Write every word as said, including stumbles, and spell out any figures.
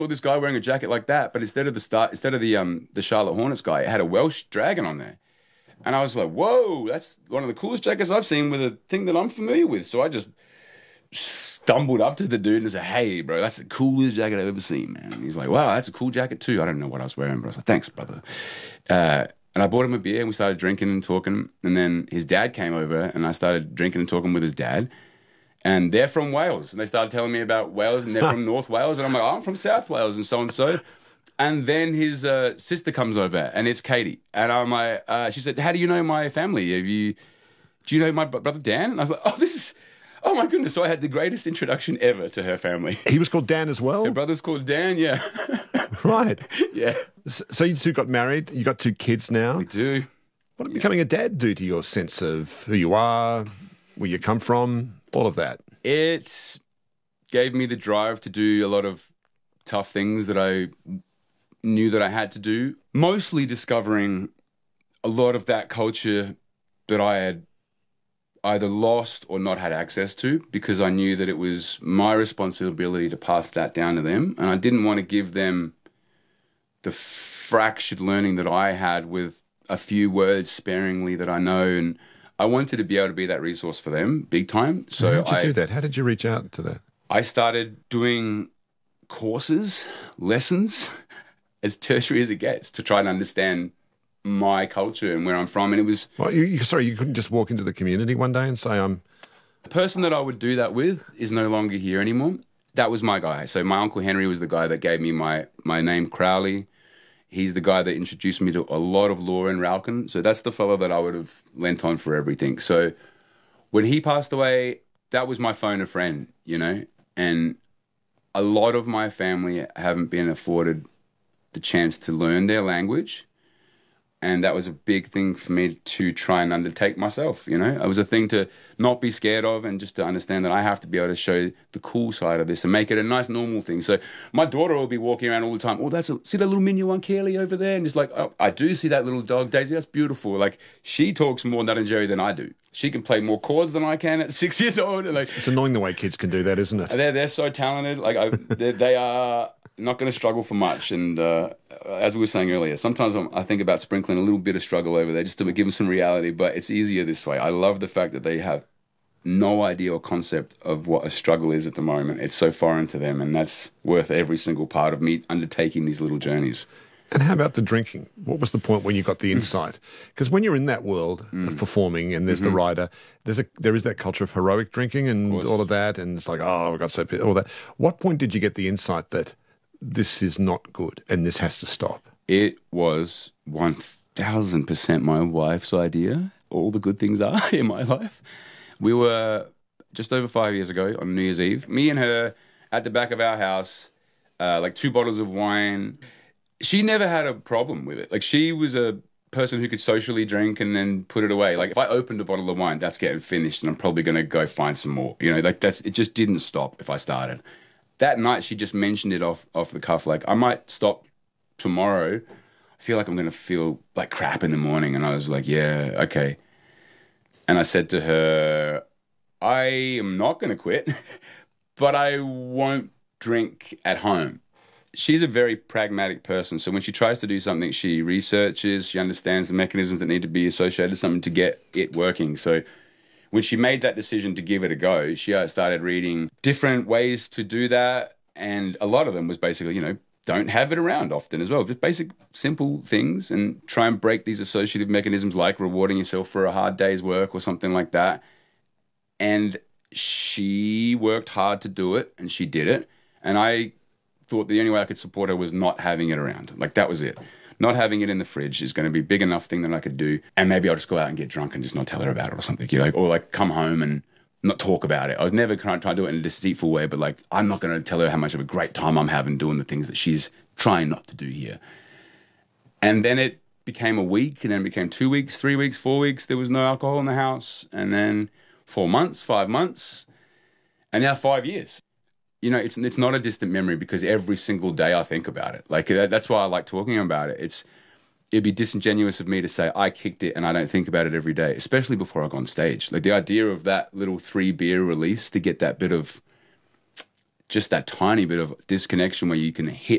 saw this guy wearing a jacket like that, but instead of the start, instead of the um the Charlotte Hornets guy, it had a Welsh dragon on there. And I was like, whoa, that's one of the coolest jackets I've seen with a thing that I'm familiar with. So I just stumbled up to the dude and said, hey, bro, that's the coolest jacket I've ever seen, man. And he's like, wow, that's a cool jacket too. I don't know what I was wearing, but I was like, thanks, brother. Uh, and I bought him a beer and we started drinking and talking. And then his dad came over and I started drinking and talking with his dad. And they're from Wales. And they started telling me about Wales and they're from North Wales. And I'm like, oh, I'm from South Wales and so and so. And then his uh, sister comes over, and it's Katie. And I'm like, uh, she said, how do you know my family? Have you, do you know my brother Dan? And I was like, oh, this is, oh my goodness. So I had the greatest introduction ever to her family. He was called Dan as well? Her brother's called Dan, yeah. Right. Yeah. So you two got married. You got two kids now. We do. What did becoming a dad do to your sense of who you are, where you come from, all of that? It gave me the drive to do a lot of tough things that I knew that I had to do, mostly discovering a lot of that culture that I had either lost or not had access to, because I knew that it was my responsibility to pass that down to them. And I didn't want to give them the fractured learning that I had with a few words sparingly that I know. And I wanted to be able to be that resource for them big time. So how did you I, do that? How did you reach out to that? I started doing courses, lessons, as tertiary as it gets, to try and understand my culture and where I'm from. And it was... Well, you, you, sorry, you couldn't just walk into the community one day and say, I'm... The person that I would do that with is no longer here anymore. That was my guy. So my Uncle Henry was the guy that gave me my, my name, Crowley. He's the guy that introduced me to a lot of law in Ralcan. So that's the fellow that I would have lent on for everything. So when he passed away, that was my phone a friend, you know? And a lot of my family haven't been afforded the chance to learn their language. And that was a big thing for me to try and undertake myself, you know? It was a thing to not be scared of, and just to understand that I have to be able to show the cool side of this and make it a nice, normal thing. So my daughter will be walking around all the time. Oh, that's a, see that little mini one, Kelly, over there? And just like, oh, I do see that little dog, Daisy, that's beautiful. Like, she talks more Nut and Jerry than I do. She can play more chords than I can at six years old. And like, it's annoying the way kids can do that, isn't it? They're, they're so talented. Like, I, they are not going to struggle for much. And uh, as we were saying earlier, sometimes I'm, I think about sprinkling a little bit of struggle over there just to give them some reality, but it's easier this way. I love the fact that they have no idea or concept of what a struggle is at the moment. It's so foreign to them, and that's worth every single part of me undertaking these little journeys. And how about the drinking? What was the point when you got the insight? Because when you're in that world mm. of performing, and there's mm-hmm. the writer, there's a there is that culture of heroic drinking and of all of that, and it's like, oh, I got so pissed, all that. What point did you get the insight that this is not good and this has to stop? It was one thousand percent my wife's idea. All the good things are in my life. We were just over five years ago on New Year's Eve, me and her at the back of our house, uh, like two bottles of wine. She never had a problem with it. Like, she was a person who could socially drink and then put it away. Like, if I opened a bottle of wine, that's getting finished and I'm probably going to go find some more. You know, like, that's, it just didn't stop if I started. That night, she just mentioned it off, off the cuff. Like, I might stop tomorrow. I feel like I'm going to feel like crap in the morning. And I was like, yeah, okay. And I said to her, I am not going to quit, but I won't drink at home. She's a very pragmatic person. So when she tries to do something, she researches, she understands the mechanisms that need to be associated with something to get it working. So when she made that decision to give it a go, she started reading different ways to do that. And a lot of them was basically, you know, don't have it around often as well. Just basic, simple things, and try and break these associative mechanisms like rewarding yourself for a hard day's work or something like that. And she worked hard to do it, and she did it. And I thought the only way I could support her was not having it around. Like, that was it. Not having it in the fridge is going to be a big enough thing that I could do. And maybe I'll just go out and get drunk and just not tell her about it or something. You know, like, or like come home and not talk about it. I was never trying to do it in a deceitful way, but like, I'm not going to tell her how much of a great time I'm having doing the things that she's trying not to do here. And then it became a week, and then it became two weeks, three weeks, four weeks. There was no alcohol in the house. And then four months, five months, and now five years. You know, it's it's not a distant memory, because every single day I think about it. Like, that's why I like talking about it. It's It'd be disingenuous of me to say I kicked it and I don't think about it every day, especially before I go on stage. Like, the idea of that little three beer release to get that bit of just that tiny bit of disconnection where you can hit